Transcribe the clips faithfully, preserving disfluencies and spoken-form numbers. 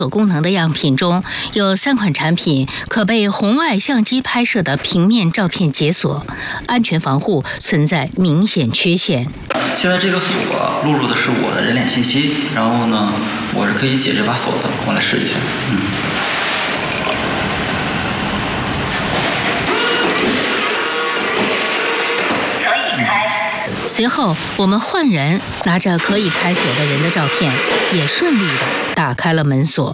功能的样品中有三款产品可被红外相机拍摄的平面照片解锁，安全防护存在明显缺陷。 现在这个锁录入的是我的人脸信息，然后呢，我是可以解这把锁的，我来试一下。嗯。 可以开。随后，我们换人拿着可以开锁的人的照片，也顺利地打开了门锁。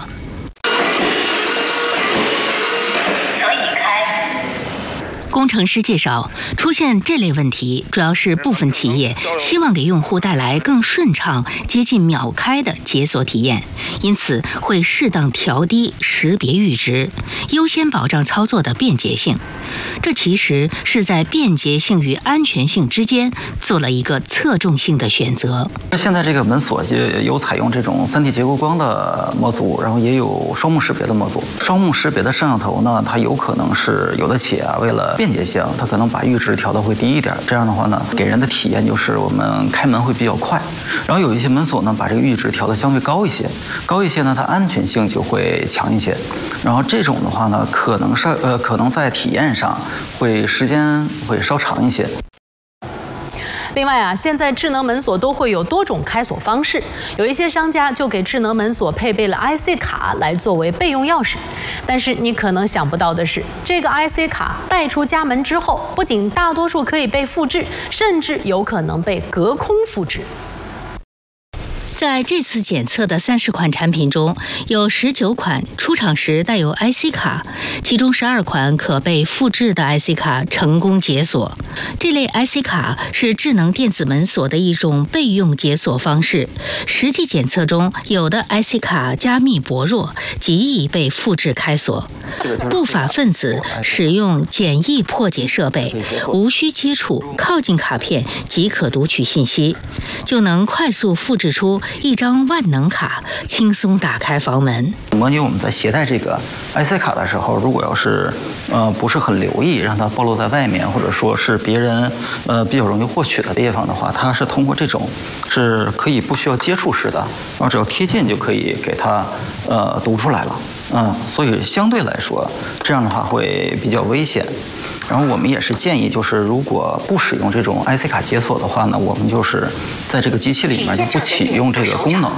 工程师介绍，出现这类问题，主要是部分企业希望给用户带来更顺畅、接近秒开的解锁体验，因此会适当调低识别阈值，优先保障操作的便捷性。这其实是在便捷性与安全性之间做了一个侧重性的选择。 现在这个门锁有采用这种 三 D 结构光的模组，然后也有双目识别的模组。双目识别的摄像头呢，它有可能是有的企业啊，为了便捷性，它可能把阈值调得会低一点，这样的话呢，给人的体验就是我们开门会比较快。然后有一些门锁呢，把这个阈值调得相对高一些，高一些呢，它安全性就会强一些。然后这种的话呢，可能是呃，可能在体验上会时间会稍长一些。 另外啊，现在智能门锁都会有多种开锁方式，有一些商家就给智能门锁配备了 I C 卡来作为备用钥匙。但是你可能想不到的是，这个 I C 卡带出家门之后，不仅大多数可以被复制，甚至有可能被隔空复制。 在这次检测的三十款产品中，有十九款出厂时带有 I C 卡，其中十二款可被复制的 I C 卡成功解锁。这类 I C 卡是智能电子门锁的一种备用解锁方式。实际检测中，有的 I C 卡加密薄弱，极易被复制开锁。不法分子使用简易破解设备，无需接触，靠近卡片即可读取信息，就能快速复制出一张万能卡，轻松打开房门。 关于我们在携带这个 I C 卡的时候，如果要是呃不是很留意，让它暴露在外面，或者说是别人呃比较容易获取的地方的话，它是通过这种是可以不需要接触式的，然后只要贴近就可以给它呃读出来了。嗯，所以相对来说，这样的话会比较危险。然后我们也是建议，就是如果不使用这种 I C 卡解锁的话呢，我们就是在这个机器里面就不启用这个功能。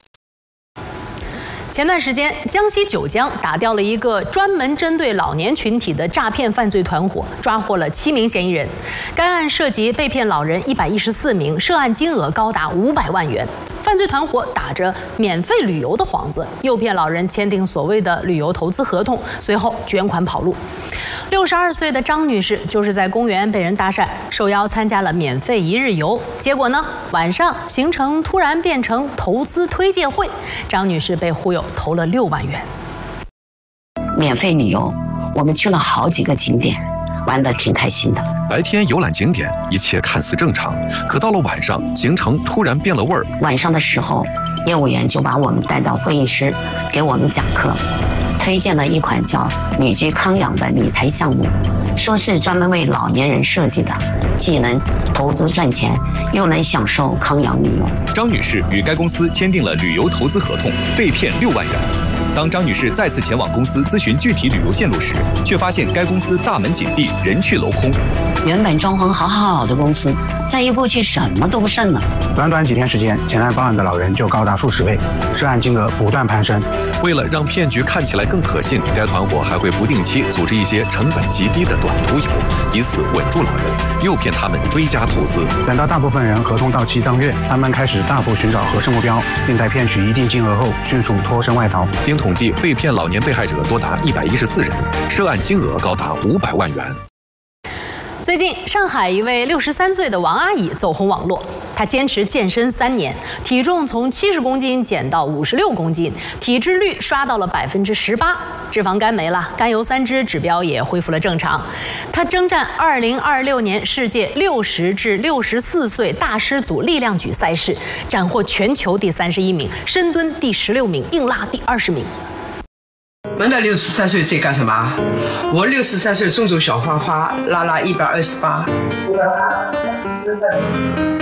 前段时间，江西九江打掉了一个专门针对老年群体的诈骗犯罪团伙，抓获了七名嫌疑人。该案涉及被骗老人一百一十四名，涉案金额高达五百万元。犯罪团伙打着免费旅游的幌子，诱骗老人签订所谓的旅游投资合同，随后卷款跑路。六十二岁的张女士就是在公园被人搭讪，受邀参加了免费一日游，结果呢，晚上行程突然变成投资推介会，张女士被忽悠投了六万元。 免费旅游，我们去了好几个景点，玩得挺开心的。 白天游览景点，一切看似正常，可到了晚上，行程突然变了味儿。 晚上的时候，业务员就把我们带到会议室，给我们讲课，推荐了一款叫旅居康养的理财项目，说是专门为老年人设计的，既能投资赚钱，又能享受康养旅游。 张女士与该公司签订了旅游投资合同，被骗六万元。当张女士再次前往公司咨询具体旅游线路时，却发现该公司大门紧闭，人去楼空。 原本装潢好好的公司，再一过去什么都不剩了。 短短几天时间，前来报案的老人就高达数十位，涉案金额不断攀升。 为了让骗局看起来更可信，该团伙还会不定期组织一些成本极低的短途游，以此稳住老人，诱骗他们追加投资。 等到大部分人合同到期当月，他们开始大幅寻找合适目标，并在骗取一定金额后迅速脱身外逃。 经统计，被骗老年被害者多达一百一十四人，涉案金额高达五百万元。 最近，上海一位六十三岁的王阿姨走红网络。她坚持健身三年，体重从七十公斤减到五十六公斤，体脂率刷到了百分之十八，脂肪肝没了，甘油三酯指标也恢复了正常。她征战二零二六年世界六十至六十四岁大师组力量举赛事，斩获全球第三十一名，深蹲第十六名，硬拉第二十名。 问到六十三岁在干什么？我六十三岁种种小花花，拉拉一百二十八。